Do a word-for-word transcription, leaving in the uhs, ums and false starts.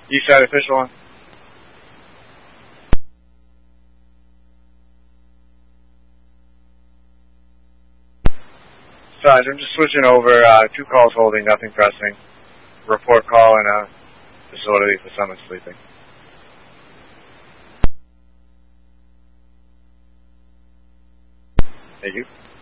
Eastside official one. Sarge, I'm just switching over. Uh, two calls holding, nothing pressing. Report call and a facility for someone sleeping. Thank you.